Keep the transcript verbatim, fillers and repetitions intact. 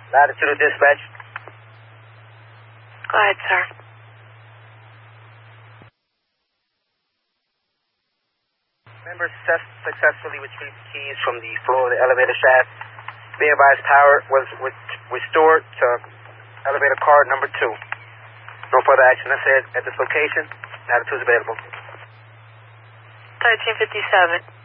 Latitude dispatch. Go ahead, sir. Member successfully retrieved keys from the floor of the elevator shaft. Be advised, power was re- restored to elevator car number two. No further action necessary at this location. Latitude is available. thirteen fifty-seven.